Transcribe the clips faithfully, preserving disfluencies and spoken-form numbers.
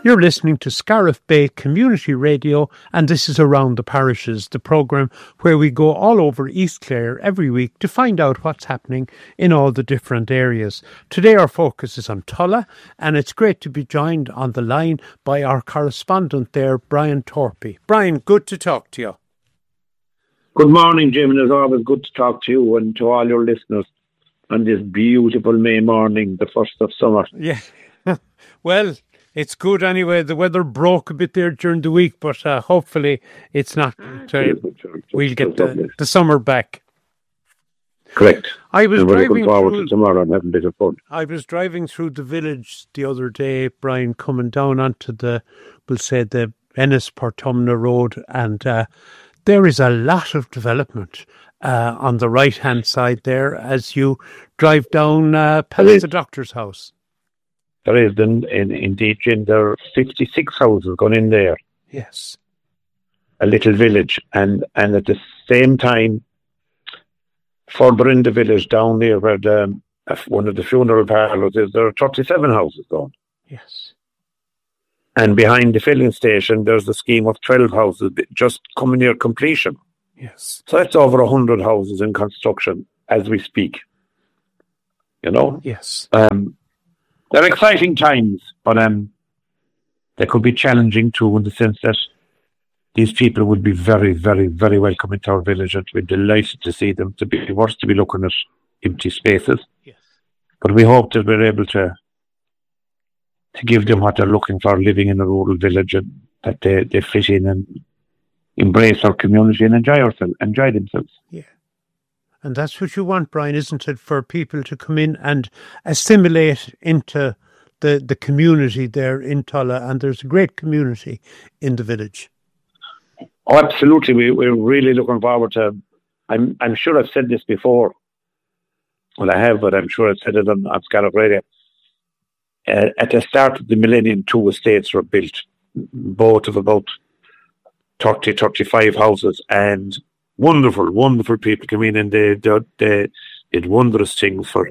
You're listening to Scariff Bay Community Radio, and this is Around the Parishes, the programme where we go all over East Clare every week to find out what's happening in all the different areas. Today our focus is on Tulla, and it's great to be joined on the line by our correspondent there, Brian Torpey. Brian, good to talk to you. Good morning, Jim, and it's always good to talk to you and to all your listeners on this beautiful May morning, the first of summer. Yeah, well, it's good anyway. The weather broke a bit there during the week, but uh, hopefully it's not. Uh, we'll get the, the summer back. Correct. I was and we're looking driving forward through, to tomorrow and having a bit of fun. I was driving through the village the other day, Brian, coming down onto the, we'll say, the Ennis-Portumna Road, and uh, there is a lot of development uh, on the right-hand side there as you drive down uh, past the doctor's house. There is, in, in, indeed, Jim, there are fifty-six houses gone in there. Yes. A little village. And, and at the same time, further in the village, down there where the, one of the funeral parlours is, there are thirty-seven houses gone. Yes. And behind the filling station, there's a scheme of twelve houses just coming near completion. Yes. So that's over one hundred houses in construction as we speak. You know? Yes. Um, they're exciting times, but um, they could be challenging too, in the sense that these people would be very, very, very welcome into our village, and we're delighted to see them. To be worse to be looking at empty spaces. Yes. But we hope that we're able to to give them what they're looking for, living in a rural village, and that they, they fit in and embrace our community and enjoy ourselves, enjoy themselves. Yeah. And that's what you want, Brian, isn't it? For people to come in and assimilate into the, the community there in Tulla, and there's a great community in the village. Oh, absolutely. We, we're really looking forward to, I'm I'm sure I've said this before. Well, I have, but I'm sure I've said it on, on Scariff Radio. Uh, at the start of the millennium, two estates were built, both of about thirty, thirty-five houses, and wonderful, wonderful people came in, and they, they, they did wondrous things for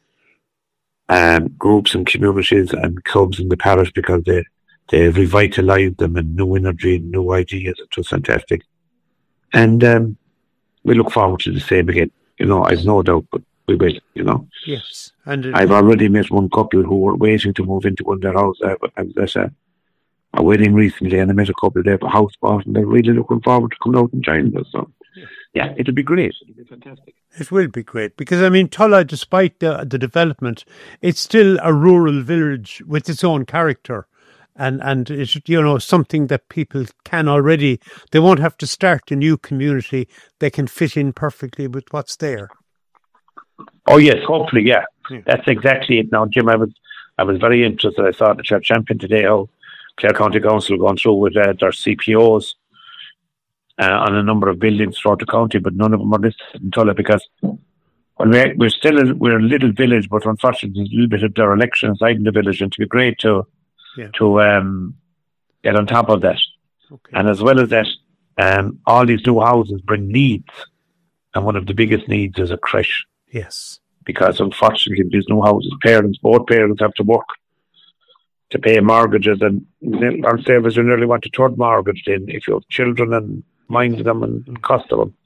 um, groups and communities and clubs in the parish, because they, they revitalised them, and new energy, new ideas. It was fantastic. And um, we look forward to the same again. You know, I've no doubt, but we will, you know. Yes. And it, I've already met one couple who were waiting to move into one of their houses. I was at a, a wedding recently, and I met a couple there for house bought, and they're really looking forward to coming out and joining us. So, yeah, it'll be great. It'll be fantastic. It will be great, because, I mean, Tulla, despite the, the development, it's still a rural village with its own character. And, and it's, you know, something that people can already, they won't have to start a new community. They can fit in perfectly with what's there. Oh, yes, hopefully, yeah. yeah. That's exactly it. Now, Jim, I was I was very interested. I saw the Church Champion today, how Clare County Council going through with uh, their C P Os uh, on a number of buildings throughout the county, but none of them are listed in Tulla, because well, we're, we're still a, we're a little village, but unfortunately there's a little bit of dereliction inside in the village, and to be great to yeah. to um, get on top of that. Okay. And as well as that, um, all these new houses bring needs, and one of the biggest needs is a creche. Yes. Because unfortunately these new houses, parents, both parents have to work to pay mortgages, and our savers you nearly want a third mortgage in if you have children and mind them and, and cost of them.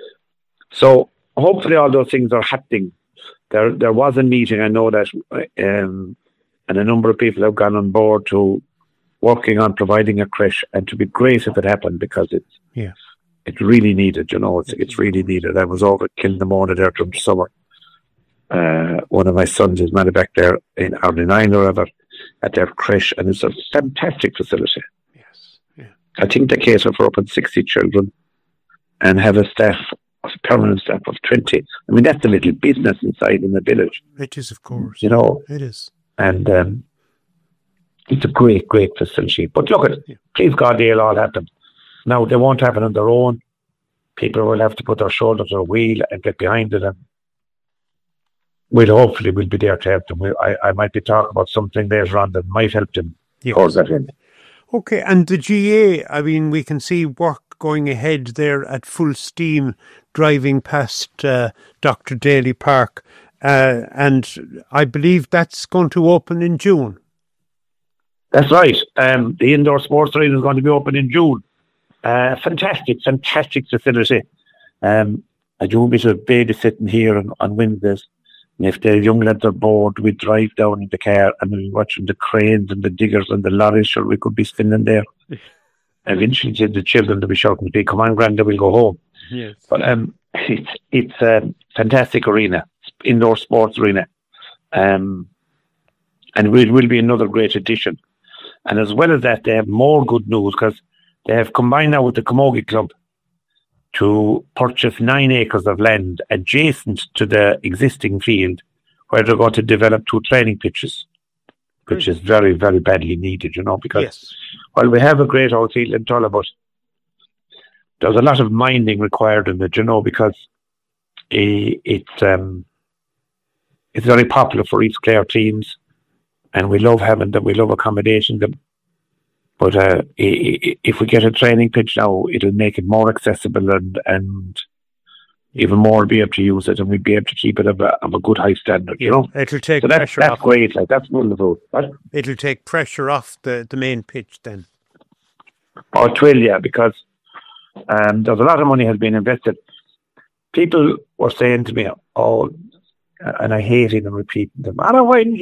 So hopefully all those things are happening. There there was a meeting, I know that, um, and a number of people have gone on board to working on providing a creche, and to be great if it happened, because it's yeah. it's really needed, you know, it's it's really needed. I was over at Kilnamona there during the summer. Uh, one of my sons is married back there in Ardinine or whatever, at their creche, and it's a fantastic facility. Yes, yeah. I think they cater for up to sixty children and have a staff, a permanent staff of twenty. I mean, that's a little business inside in the village. It is, of course. You know, it is. And um, it's a great, great facility. But look, at yeah. please God, they'll all happen. Now, they won't happen on their own. People will have to put their shoulder to the wheel and get behind it, and we'll hopefully we'll be there to help them. We, I, I might be talking about something later on that might help them yes. towards that end. Okay, and the G A, I mean, we can see work going ahead there at full steam, driving past uh, Doctor Daly Park, uh, and I believe that's going to open in June. That's right. Um, the indoor sports arena is going to be open in June. Uh, fantastic, fantastic facility. Um, I do a bit of babysitting here on, on Wednesdays. And if the young lads are bored, we drive down in the car and we're watching the cranes and the diggers and the lorries. Sure, we could be spinning there. Eventually, the children will be shouting to me, "Come on, Granda, we'll go home." Yes. But um, it's it's a fantastic arena, indoor sports arena. Um, and it will be another great addition. And as well as that, they have more good news because they have combined now with the Camogie Club to purchase nine acres of land adjacent to the existing field where they're going to develop two training pitches, which is very, very badly needed, you know, because yes. while we have a great old field in Tulla, but there's a lot of minding required in it, you know, because it, it's, um, it's very popular for East Clare teams, and we love having them, we love accommodating them. But uh, if we get a training pitch now, it'll make it more accessible and, and even more be able to use it, and we'd be able to keep it of a, of a good high standard, yeah, you know. It'll take so that's, pressure that's off. great, like that's wonderful. What? It'll take pressure off the, the main pitch then. Oh, it will, yeah, because um, there's a lot of money has been invested. People were saying to me, "Oh," and I hate even repeating them. "I don't know why didn't you